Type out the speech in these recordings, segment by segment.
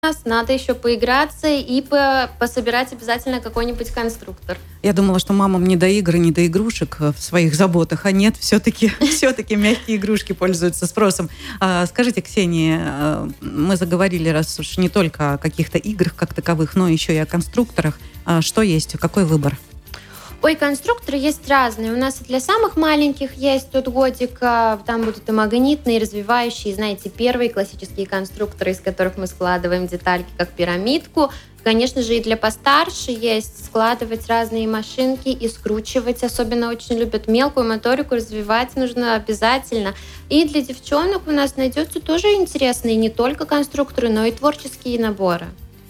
надо еще поиграться и пособирать обязательно какой-нибудь конструктор. Я думала, что мамам не до игр и не до игрушек в своих заботах, а нет, все-таки мягкие игрушки пользуются спросом. Скажите, Ксения, мы заговорили, раз уж не только о каких-то играх как таковых, но еще и о конструкторах. Что есть? Какой выбор? Ой, конструкторы есть разные. У нас и для самых маленьких есть от годика. Там будут и магнитные, и развивающие. Знаете, первые классические конструкторы, из которых мы складываем детальки, как пирамидку. Конечно же, и для постарше есть складывать разные машинки и скручивать. Особенно очень любят мелкую моторику, развивать нужно обязательно. И для девчонок у нас найдется тоже интересные не только конструкторы, но и творческие наборы.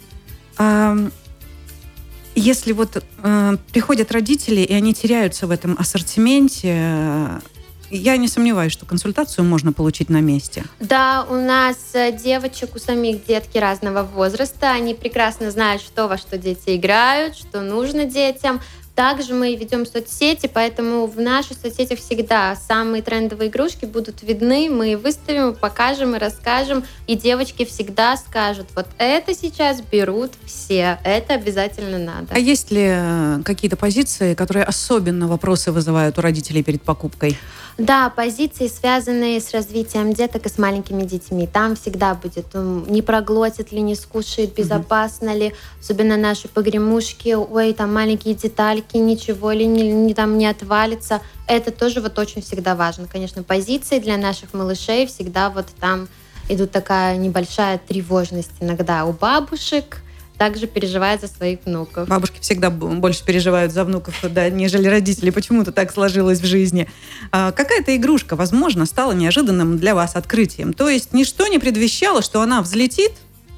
Если приходят родители, и они теряются в этом ассортименте, я не сомневаюсь, что консультацию можно получить на месте. Да, у нас девочек, у самих детки разного возраста. Они прекрасно знают, во что дети играют, что нужно детям. Также мы ведем соцсети, поэтому в наших соцсетях всегда самые трендовые игрушки будут видны. Мы выставим, покажем и расскажем. И девочки всегда скажут, вот это сейчас берут все, это обязательно надо. А есть ли какие-то позиции, которые особенно вопросы вызывают у родителей перед покупкой? Да, позиции, связанные с развитием деток и с маленькими детьми. Там всегда будет, не проглотит ли, не скушает, безопасно ли. Особенно наши погремушки, ой, там маленькие детальки, ничего ли не отвалится. Это тоже очень всегда важно. Конечно, позиции для наших малышей всегда там идут такая небольшая тревожность иногда у бабушек. Также переживают за своих внуков. Бабушки всегда больше переживают за внуков, да, нежели родители. Почему-то так сложилось в жизни. Какая-то игрушка, возможно, стала неожиданным для вас открытием. То есть ничто не предвещало, что она взлетит,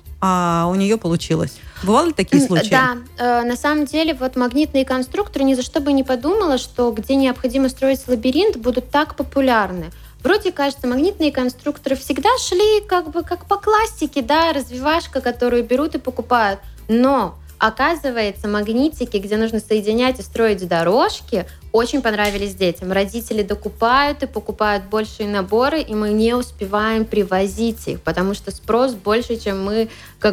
а у нее получилось. Бывали такие случаи? Да, на самом деле магнитные конструкторы ни за что бы не подумала, что где необходимо строить лабиринт, будут так популярны. Вроде, кажется, магнитные конструкторы всегда шли как по классике, да, развивашка, которую берут и покупают. Но, оказывается, магнитики, где нужно соединять и строить дорожки, очень понравились детям. Родители докупают и покупают большие наборы, и мы не успеваем привозить их, потому что спрос больше, чем мы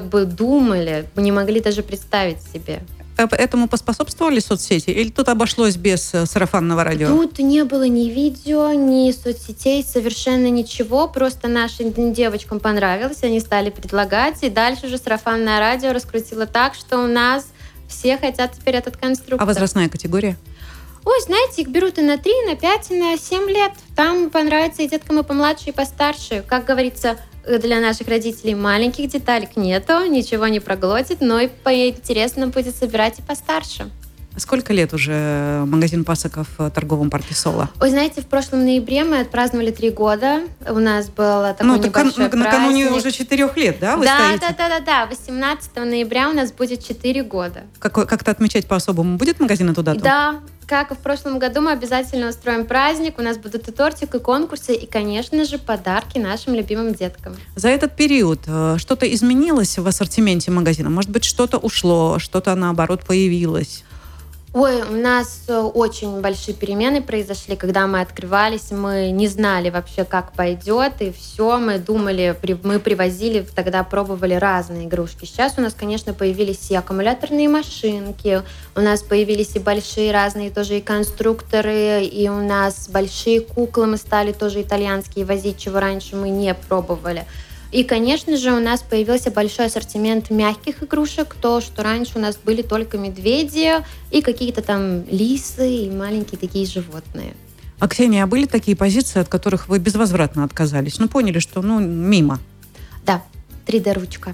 думали, не могли даже представить себе. Этому поспособствовали соцсети? Или тут обошлось без сарафанного радио? Тут не было ни видео, ни соцсетей, совершенно ничего. Просто нашим девочкам понравилось, они стали предлагать. И дальше уже сарафанное радио раскрутило так, что у нас все хотят теперь этот конструктор. А возрастная категория? Ой, знаете, их берут и на 3, и на 5, и на 7 лет. Там понравится и деткам и помладше, и постарше. Как говорится, для наших родителей маленьких деталек нету, ничего не проглотит, но и поинтересно будет собирать и постарше. Сколько лет уже магазин пасоков в торговом парке Соло? Ой, знаете, в прошлом ноябре мы отпраздновали 3 года. У нас было такой небольшой праздник. Накануне уже 4 лет, да, вы стоите? Да. 18 ноября у нас будет 4 года. Как-то отмечать по-особому будет магазин эту дату? Да. Как и в прошлом году, мы обязательно устроим праздник. У нас будут и тортик, и конкурсы, и, конечно же, подарки нашим любимым деткам. За этот период что-то изменилось в ассортименте магазина? Может быть, что-то ушло, что-то, наоборот, появилось? Ой, у нас очень большие перемены произошли, когда мы открывались, мы не знали вообще, как пойдет, и все, мы думали, мы привозили, тогда пробовали разные игрушки. Сейчас у нас, конечно, появились и аккумуляторные машинки, у нас появились и большие разные тоже и конструкторы, и у нас большие куклы мы стали тоже итальянские возить, чего раньше мы не пробовали. И, конечно же, у нас появился большой ассортимент мягких игрушек, то, что раньше у нас были только медведи и какие-то там лисы и маленькие такие животные. А, Ксения, а были такие позиции, от которых вы безвозвратно отказались? Поняли, что, мимо? Да, 3D-ручка.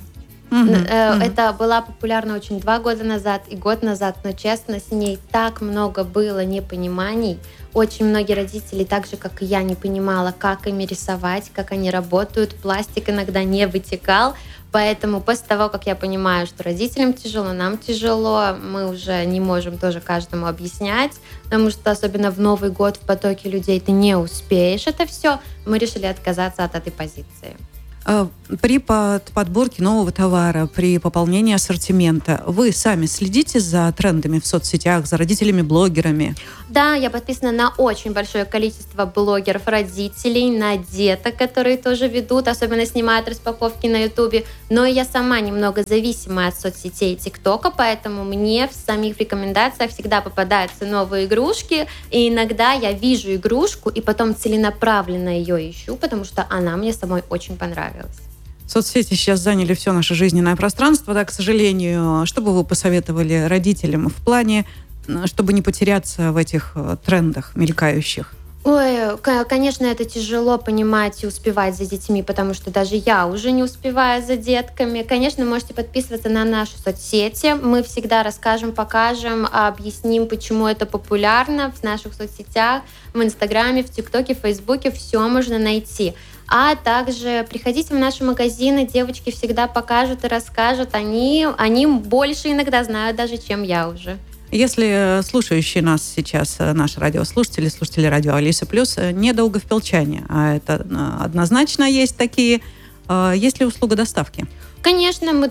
Это была популярна очень 2 года назад и год назад, но, честно, с ней так много было непониманий. Очень многие родители, так же, как и я, не понимала, как ими рисовать, как они работают. Пластик иногда не вытекал. Поэтому после того, как я понимаю, что родителям тяжело, нам тяжело, мы уже не можем тоже каждому объяснять, потому что особенно в Новый год в потоке людей ты не успеешь это все, мы решили отказаться от этой позиции. При подборке нового товара, при пополнении ассортимента вы сами следите за трендами в соцсетях, за родителями-блогерами? Да, я подписана на очень большое количество блогеров, родителей, на деток, которые тоже ведут, особенно снимают распаковки на Ютубе. Но я сама немного зависима от соцсетей и ТикТока, поэтому мне в самих рекомендациях всегда попадаются новые игрушки. И иногда я вижу игрушку и потом целенаправленно ее ищу, потому что она мне самой очень понравилась. Соцсети сейчас заняли все наше жизненное пространство, да, к сожалению. Что бы вы посоветовали родителям в плане, чтобы не потеряться в этих трендах мелькающих? Ой, конечно, это тяжело понимать и успевать за детьми, потому что даже я уже не успеваю за детками. Конечно, можете подписываться на наши соцсети. Мы всегда расскажем, покажем, объясним, почему это популярно в наших соцсетях, в Инстаграме, в ТикТоке, в Фейсбуке. Все можно найти. А также приходите в наши магазины, девочки всегда покажут и расскажут. Они больше иногда знают даже, чем я уже. Если слушающие нас сейчас наши радиослушатели, слушатели радио Алиса Плюс, недолговпилчане, а это однозначно есть такие, есть ли услуга доставки? Конечно, мы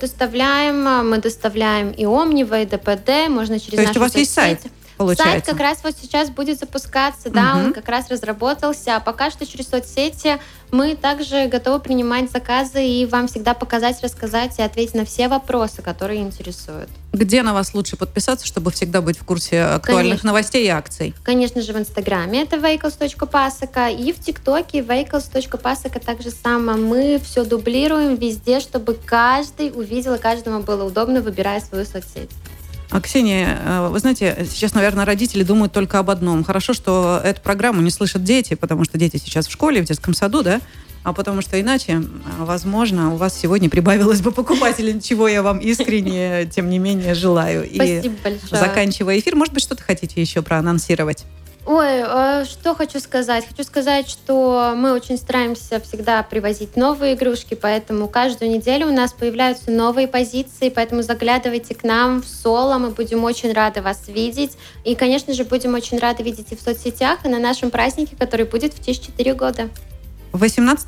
доставляем и Омнива, и ДПД, можно через наши соцсети. То есть у вас есть сайт? Получается. Сайт как раз вот сейчас будет запускаться, да, он как раз разработался, а пока что через соцсети мы также готовы принимать заказы и вам всегда показать, рассказать и ответить на все вопросы, которые интересуют. Где на вас лучше подписаться, чтобы всегда быть в курсе актуальных новостей и акций? Конечно же, в Инстаграме это vehicles.pasaka и в ТикТоке vehicles.pasaka так же само. Мы все дублируем везде, чтобы каждый увидел и каждому было удобно, выбирая свою соцсеть. Ксения, вы знаете, сейчас, наверное, родители думают только об одном. Хорошо, что эту программу не слышат дети, потому что дети сейчас в школе, в детском саду, да? А потому что иначе, возможно, у вас сегодня прибавилось бы покупателей, чего я вам искренне, тем не менее, желаю. Спасибо большое. Заканчивая эфир, может быть, что-то хотите еще проанонсировать? Ой, что хочу сказать? Хочу сказать, что мы очень стараемся всегда привозить новые игрушки, поэтому каждую неделю у нас появляются новые позиции, поэтому заглядывайте к нам в Соло, мы будем очень рады вас видеть. И, конечно же, будем очень рады видеть и в соцсетях, и на нашем празднике, который будет в честь 4 года. 18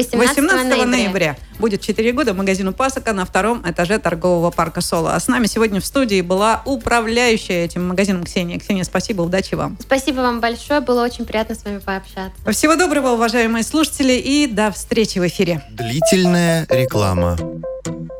ноября будет 4 года магазину Пасака на 2-м этаже торгового парка Соло. А с нами сегодня в студии была управляющая этим магазином Ксения. Ксения, спасибо, удачи вам. Спасибо вам большое, было очень приятно с вами пообщаться. Всего доброго, уважаемые слушатели, и до встречи в эфире. Длительная реклама.